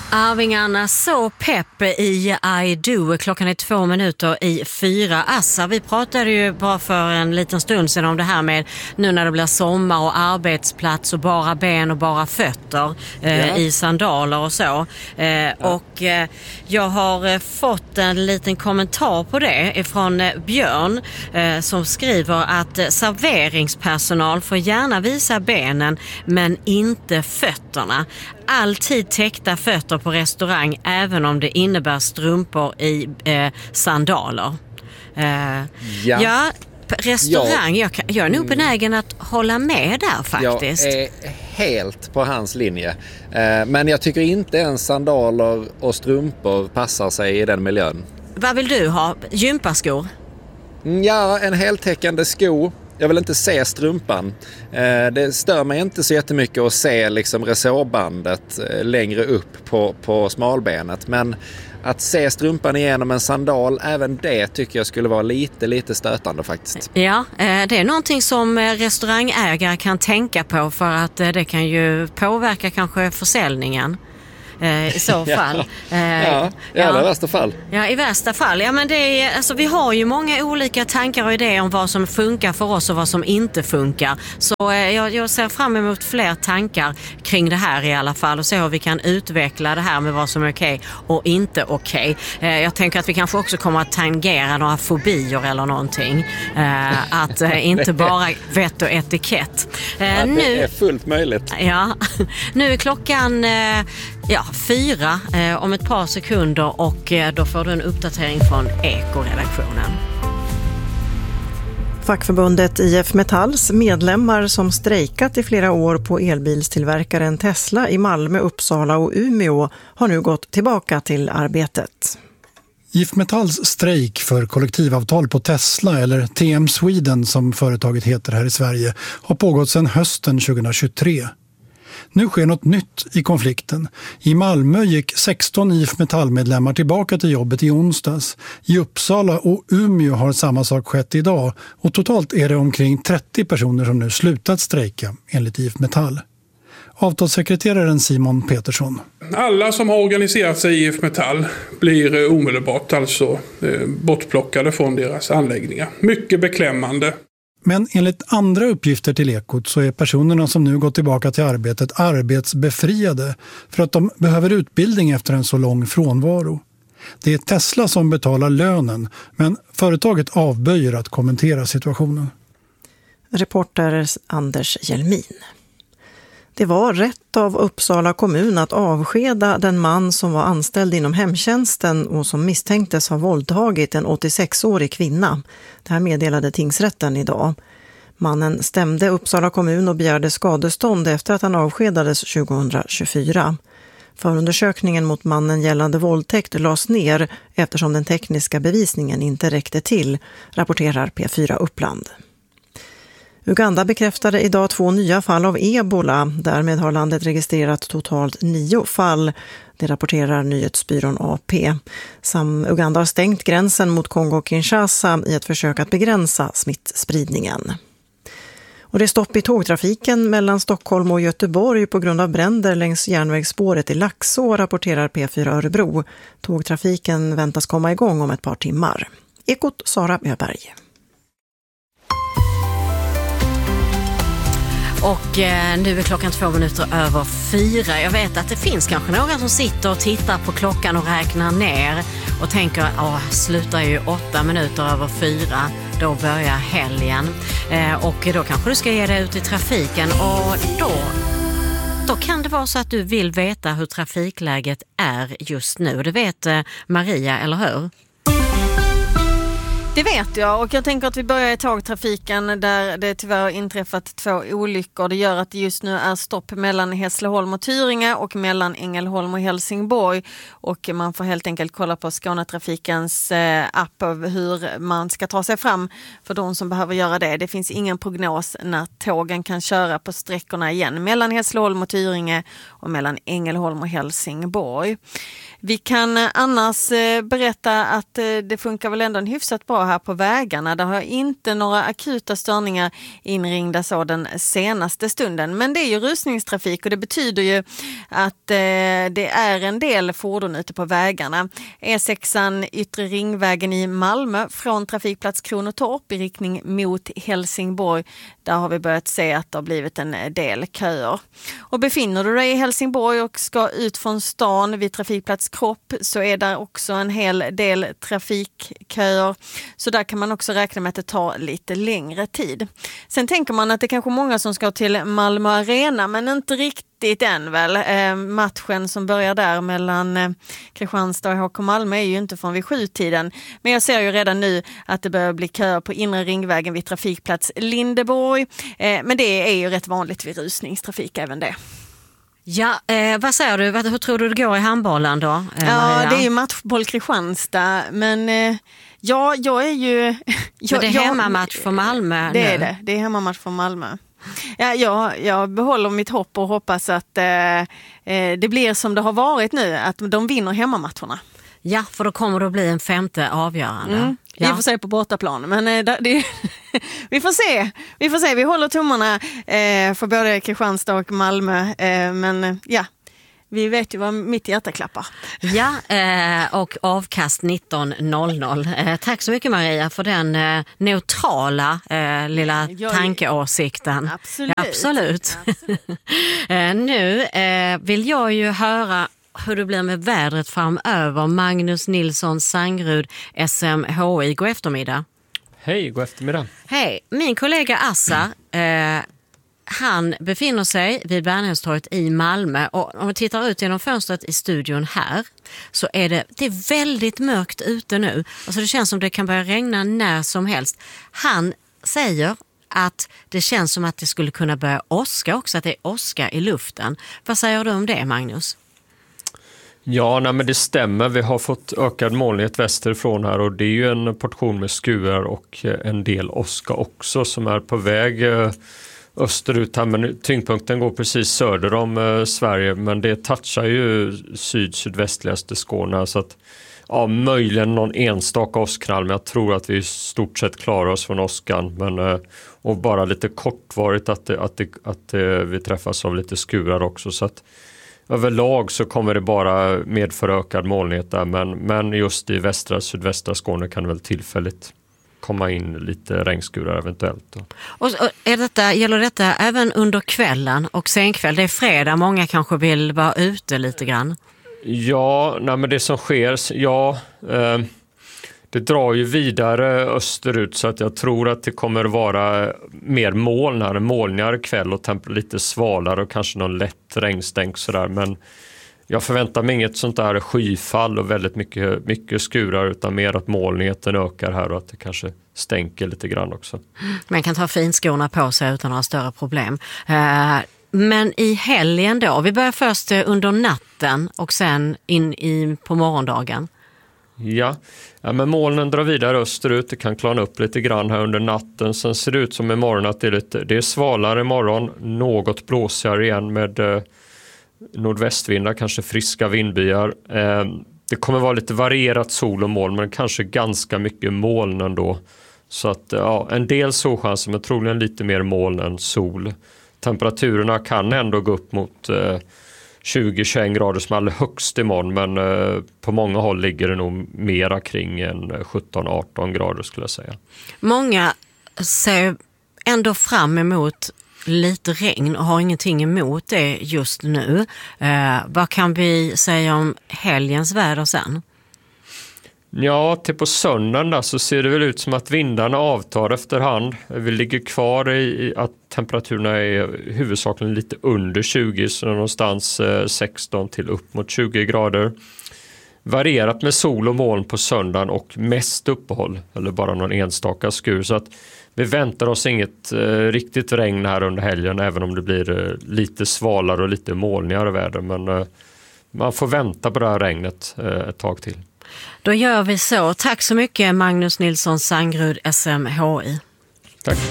Arvingarna så pepp i I Do. Klockan är 2:02. Assa, vi pratade ju bara för en liten stund sedan om det här med nu när det blir sommar och arbetsplats och bara ben och bara fötter i sandaler och så. Och jag har fått en liten kommentar på det från Björn som skriver att serveringspersonal får gärna visa benen men inte fötterna. Alltid täckta fötter på restaurang även om det innebär strumpor i sandaler. Restaurang, jag är nog benägen att hålla med där faktiskt. Jag är helt på hans linje. Men jag tycker inte ens sandaler och strumpor passar sig i den miljön. Vad vill du ha? Gympaskor? Ja, en heltäckande sko. Jag vill inte se strumpan. Det stör mig inte så jättemycket att se liksom resårbandet längre upp på smalbenet. Men att se strumpan igenom en sandal, även det tycker jag skulle vara lite stötande faktiskt. Ja, det är någonting som restaurangägare kan tänka på för att det kan ju påverka kanske försäljningen. I så fall. I värsta fall. Ja, i värsta fall. Ja, men det är, alltså, vi har ju många olika tankar och idéer om vad som funkar för oss och vad som inte funkar. Så jag ser fram emot fler tankar kring det här i alla fall och se hur vi kan utveckla det här med vad som är okej och inte okej. Jag tänker att vi kanske också kommer att tangera några fobier eller någonting. Att inte bara vett och etikett. Nu, det är fullt möjligt. Ja, nu är klockan 4 om ett par sekunder och då får du en uppdatering från Eko-redaktionen. Fackförbundet IF Metalls medlemmar som strejkat i flera år på elbilstillverkaren Tesla i Malmö, Uppsala och Umeå har nu gått tillbaka till arbetet. IF Metalls strejk för kollektivavtal på Tesla, eller TM Sweden som företaget heter här i Sverige, har pågått sedan hösten 2023. Nu sker något nytt i konflikten. I Malmö gick 16 IF Metall-medlemmar tillbaka till jobbet i onsdags. I Uppsala och Umeå har samma sak skett idag och totalt är det omkring 30 personer som nu slutat strejka enligt IF Metall. Avtalssekreteraren Simon Petersson. Alla som har organiserat sig i IF Metall blir omedelbart bortplockade från deras anläggningar. Mycket beklämmande. Men enligt andra uppgifter till Ekot så är personerna som nu gått tillbaka till arbetet arbetsbefriade för att de behöver utbildning efter en så lång frånvaro. Det är Tesla som betalar lönen, men företaget avböjer att kommentera situationen. Reporter Anders Jelmin. Det var rätt av Uppsala kommun att avskeda den man som var anställd inom hemtjänsten och som misstänktes ha våldtagit en 86-årig kvinna. Det här meddelade tingsrätten idag. Mannen stämde Uppsala kommun och begärde skadestånd efter att han avskedades 2024. Förundersökningen mot mannen gällande våldtäkt lades ner eftersom den tekniska bevisningen inte räckte till, rapporterar P4 Uppland. Uganda bekräftade idag 2 nya fall av ebola. Därmed har landet registrerat totalt 9 fall. Det rapporterar nyhetsbyrån AP. Uganda har stängt gränsen mot Kongo-Kinshasa i ett försök att begränsa smittspridningen. Och det är stopp i tågtrafiken mellan Stockholm och Göteborg på grund av bränder längs järnvägsspåret i Laxå, rapporterar P4 Örebro. Tågtrafiken väntas komma igång om ett par timmar. Ekot Sara Öberg. Och nu är klockan 4:02. Jag vet att det finns kanske några som sitter och tittar på klockan och räknar ner och tänker, slutar ju 4:08. Då börjar helgen. Och då kanske du ska ge dig ut i trafiken och då kan det vara så att du vill veta hur trafikläget är just nu. Det vet Maria, eller hur? Det vet jag, och jag tänker att vi börjar i tågtrafiken där det tyvärr har inträffat 2 olyckor. Det gör att det just nu är stopp mellan Hässleholm och Tyringe och mellan Ängelholm och Helsingborg. Och man får helt enkelt kolla på Skånetrafikens app av hur man ska ta sig fram för de som behöver göra det. Det finns ingen prognos när tågen kan köra på sträckorna igen mellan Hässleholm och Tyringe och mellan Ängelholm och Helsingborg. Vi kan annars berätta att det funkar väl ändå hyfsat bra här på vägarna. Det har inte några akuta störningar inringda så den senaste stunden. Men det är ju rusningstrafik och det betyder ju att det är en del fordon ute på vägarna. E6an Yttre Ringvägen i Malmö från trafikplats Kronotorp i riktning mot Helsingborg. Där har vi börjat se att det har blivit en del köer. Och befinner du dig i Helsingborg och ska ut från stan vid trafikplats Kropp så är där också en hel del trafikköer. Så där kan man också räkna med att det tar lite längre tid. Sen tänker man att det kanske är många som ska till Malmö Arena men inte riktigt än väl. Matchen som börjar där mellan Kristianstad och HK Malmö är ju inte från vid 7-tiden. Men jag ser ju redan nu att det börjar bli köer på Inre Ringvägen vid trafikplats Lindeborg. Men det är ju rätt vanligt vid rusningstrafik även det. Ja, vad säger du? Hur tror du det går i handbollen då? Ja, det är ju matchboll Kristianstad, men jag är ju... Men det är hemmamatch för Malmö det nu. är det. Det är hemmamatch för Malmö. Ja, jag behåller mitt hopp och hoppas att det blir som det har varit nu, att de vinner hemmamatcherna. Ja, för då kommer det att bli en femte avgörande. Ja. Vi får se på bortaplan, men vi får se. Vi håller tummarna för både Kristianstad och Malmö, men ja, vi vet ju vad mitt hjärta klappar. Ja, och avkast 19.00. Tack så mycket Maria för den neutrala lilla tankeåsikten. Absolut. Nu vill jag ju höra hur det blir med vädret framöver. Magnus Nilsson Sangrud, SMHI. God eftermiddag. Hej, god eftermiddag. Hej, min kollega Assa, han befinner sig vid Bärnhustorget i Malmö och om vi tittar ut genom fönstret i studion här så är det är väldigt mörkt ute nu. Alltså det känns som det kan börja regna när som helst. Han säger att det känns som att det skulle kunna börja åska också, att det är åska i luften. Vad säger du om det, Magnus? Ja, men det stämmer. Vi har fått ökad molnighet västerifrån här och det är ju en portion med skurar och en del åska också som är på väg österut här. Men tyngdpunkten går precis söder om Sverige, men det touchar ju sydvästligaste Skåne så att ja, möjligen någon enstaka åskknall, men jag tror att vi i stort sett klarar oss från åskan. Men, och bara lite kortvarigt att vi träffas av lite skurar också. Så att överlag så kommer det bara medföra ökad molnighet där. Men just i sydvästra Skåne kan det väl tillfälligt komma in lite regnskurar eventuellt. Och gäller detta även under kvällen och senkväll? Det är fredag, många kanske vill vara ute lite grann. Ja, men det som sker, det drar ju vidare österut så att jag tror att det kommer vara mer molnigare kväll och lite svalare och kanske någon lätt regnstänk sådär. Men jag förväntar mig inget sånt där skyfall och väldigt mycket skurar utan mer att molnigheten ökar här och att det kanske stänker lite grann också. Man kan ta finskorna på sig utan några större problem. Men i helgen då, vi börjar först under natten och sen in på morgondagen. Ja, men molnen drar vidare österut. Det kan klarna upp lite grann här under natten. Sen ser det ut som imorgon att det är svalare imorgon. Något blåsigare igen med nordvästvindar, kanske friska vindbyar. Det kommer vara lite varierat sol och moln, men kanske ganska mycket moln ändå. Så att en del solchanser, men troligen lite mer moln än sol. Temperatuerna kan ändå gå upp mot 20-21 grader som allra högst imorgon, men på många håll ligger det nog mera kring en 17-18 grader skulle jag säga. Många ser ändå fram emot lite regn och har ingenting emot det just nu. Vad kan vi säga om helgens väder sen? Ja, till på söndagen där så ser det väl ut som att vindarna avtar efterhand. Vi ligger kvar i att temperaturerna är huvudsakligen lite under 20, så någonstans 16 till upp mot 20 grader. Varierat med sol och moln på söndagen och mest uppehåll, eller bara någon enstaka skur. Så att vi väntar oss inget riktigt regn här under helgen, även om det blir lite svalare och lite molnigare väder. Men man får vänta på det här regnet ett tag till. Då gör vi så. Tack så mycket Magnus Nilsson Sangrud, SMHI. Tack.